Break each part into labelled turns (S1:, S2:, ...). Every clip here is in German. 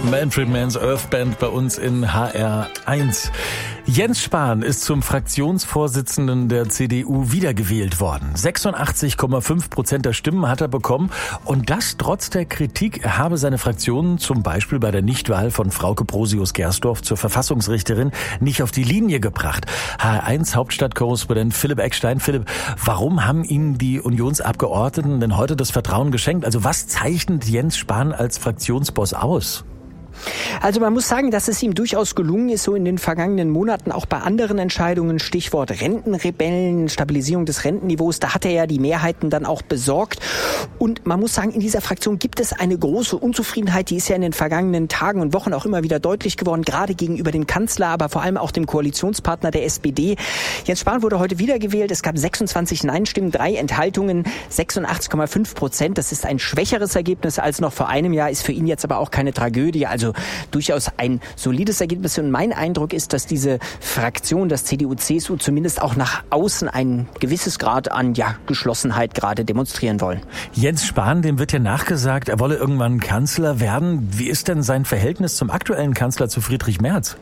S1: Manfred Mann's Earth Band bei uns in HR1. Jens Spahn ist zum Fraktionsvorsitzenden der CDU wiedergewählt worden. 86,5% der Stimmen hat er bekommen. Und das trotz der Kritik, er habe seine Fraktion zum Beispiel bei der Nichtwahl von Frauke Brosius-Gersdorf zur Verfassungsrichterin nicht auf die Linie gebracht. HR1 Hauptstadtkorrespondent Philipp Eckstein. Philipp, warum haben Ihnen die Unionsabgeordneten denn heute das Vertrauen geschenkt? Also was zeichnet Jens Spahn als Fraktionsboss aus?
S2: Also man muss sagen, dass es ihm durchaus gelungen ist, so in den vergangenen Monaten auch bei anderen Entscheidungen, Stichwort Rentenrebellen, Stabilisierung des Rentenniveaus, da hat er ja die Mehrheiten dann auch besorgt. Und man muss sagen, in dieser Fraktion gibt es eine große Unzufriedenheit, die ist ja in den vergangenen Tagen und Wochen auch immer wieder deutlich geworden, gerade gegenüber dem Kanzler, aber vor allem auch dem Koalitionspartner der SPD. Jens Spahn wurde heute wiedergewählt, es gab 26 Nein-Stimmen, 3 Enthaltungen, 86,5%. Das ist ein schwächeres Ergebnis als noch vor einem Jahr, ist für ihn jetzt aber auch keine Tragödie, also durchaus ein solides Ergebnis. Und mein Eindruck ist, dass diese Fraktion, das CDU-CSU, zumindest auch nach außen ein gewisses Grad an Geschlossenheit gerade demonstrieren wollen.
S1: Jens Spahn, dem wird ja nachgesagt, er wolle irgendwann Kanzler werden. Wie ist denn sein Verhältnis zum aktuellen Kanzler, zu Friedrich Merz?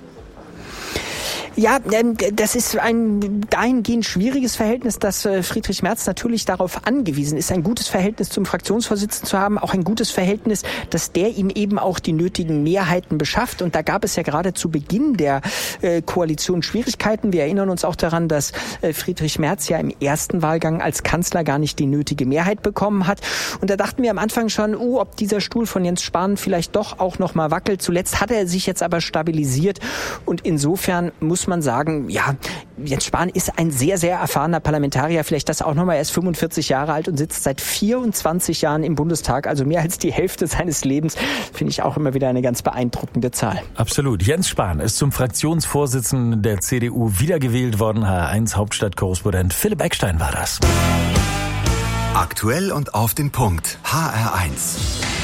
S2: Ja, das ist ein dahingehend schwieriges Verhältnis, dass Friedrich Merz natürlich darauf angewiesen ist, ein gutes Verhältnis zum Fraktionsvorsitzenden zu haben, auch ein gutes Verhältnis, dass der ihm eben auch die nötigen Mehrheiten beschafft. Und da gab es ja gerade zu Beginn der Koalition Schwierigkeiten. Wir erinnern uns auch daran, dass Friedrich Merz ja im ersten Wahlgang als Kanzler gar nicht die nötige Mehrheit bekommen hat. Und da dachten wir am Anfang schon, ob dieser Stuhl von Jens Spahn vielleicht doch auch noch mal wackelt. Zuletzt hat er sich jetzt aber stabilisiert und insofern muss man sagen, Jens Spahn ist ein sehr, sehr erfahrener Parlamentarier, vielleicht das auch nochmal, er ist 45 Jahre alt und sitzt seit 24 Jahren im Bundestag, also mehr als die Hälfte seines Lebens, finde ich auch immer wieder eine ganz beeindruckende Zahl.
S1: Absolut. Jens Spahn ist zum Fraktionsvorsitzenden der CDU wiedergewählt worden. HR1 Hauptstadtkorrespondent Philipp Eckstein war das.
S3: Aktuell und auf den Punkt. HR1.